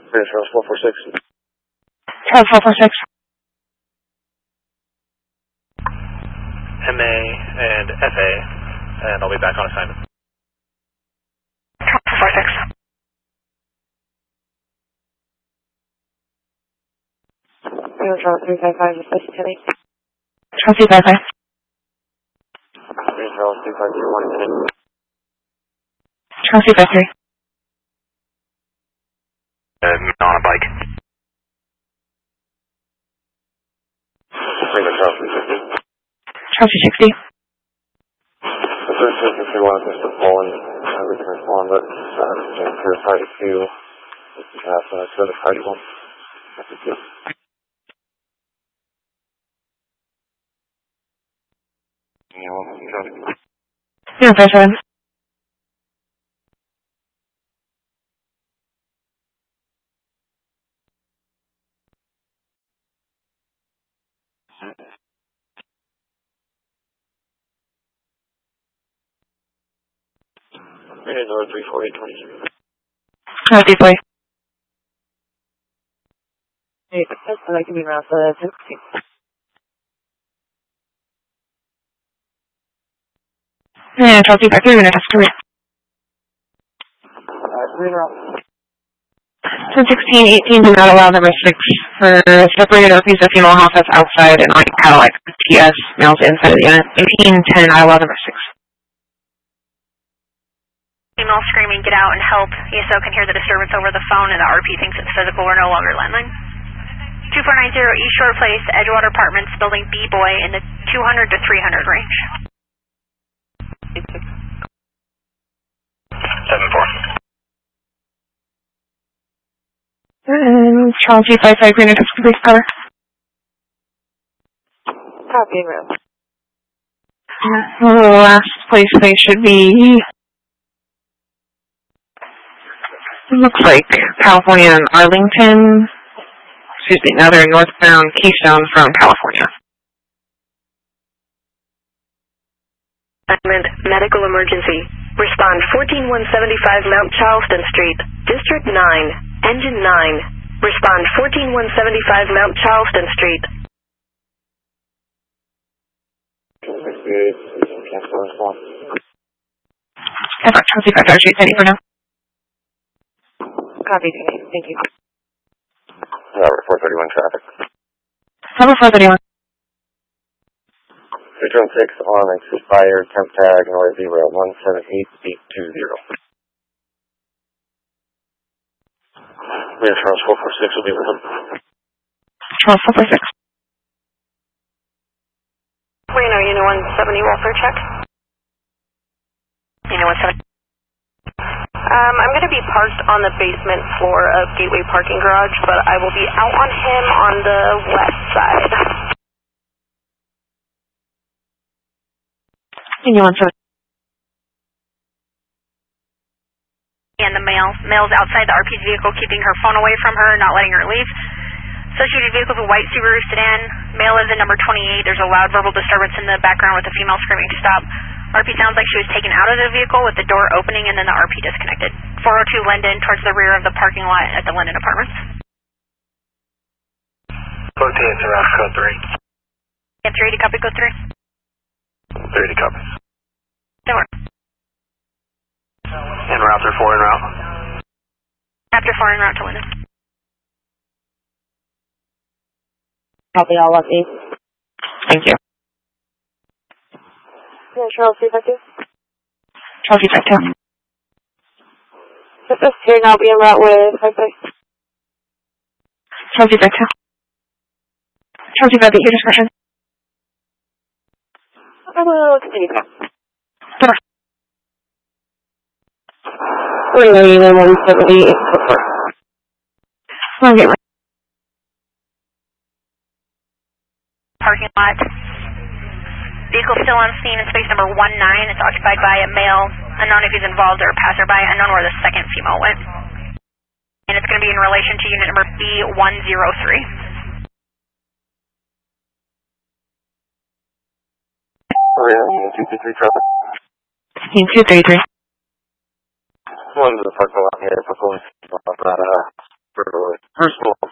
Charles 446. Charles 446. MA and FA, and I'll be back on assignment. Charles 446. Charles 355, request to me. Charles 355. Charles 253, 1 minute. Charles 353. On a bike. Charles 360. Charles 360. The first is we want us to pull in, return one, but for party 2, so the party 1. That's it. Yeah, 57. North 34823. North 340. Hey, I'd like to be around for 10. Yeah, Charles 353, we're going to have to read. Reroute. 1016, 18 do not allow number 6 for separated or piece of female house that's outside and like Cadillac TS males inside of the unit. 1810, I allow number 6. Female screaming, get out and help. ESO can hear the disturbance over the phone and the RP thinks it's physical. We're no longer landline. 2490 East Shore Place, Edgewater Apartments, building B-Boy in the 200 to 300 range. 7-4. And Charles 355, green and brief cover. Copy, room. The last place they should be, it looks like California and Arlington. Excuse me, now they're northbound Keystone from California. Medical emergency. Respond 14175 Mount Charleston Street, District 9, Engine 9. Respond 14175 Mount Charleston Street. Charles 355, Street, ready for now. Copy, thank you. Robert 431 traffic. Number 431. Return 6 on expired temp tag North 0178-820. Charles 446 will be with him. Charles 446. Reno, Unit 170, welfare check. Unit 170. I'm going to be parked on the basement floor of Gateway Parking Garage, but I will be out on him on the west side. Unit 170. And the male's outside the RP's vehicle, keeping her phone away from her, not letting her leave. Associated vehicle is a white Subaru sedan. Male is in number 28. There's a loud verbal disturbance in the background with the female screaming to stop. RP sounds like she was taken out of the vehicle with the door opening and then the RP disconnected. 402 Linden towards the rear of the parking lot at the Linden Apartments. Code 10 around code 3. And 3 to copy code 3. 3 to copy. Don't worry. En route or 4 en route? After 4 en route to Linden. Copy, all left me. Thank you. Yeah, Charles 352. Charles 352. This here now be en route with 56. Charles 352. Charles 358, your discretion. I will continue. Over. Unit 178. Okay, right. Parking lot. Vehicle still on scene in space number 19. It's occupied by a male. Unknown if he's involved or a passerby. Unknown where the second female went. And it's going to be in relation to unit number B103. Unit 233 traffic. Unit 233. One to the parking lot here for police. First of all,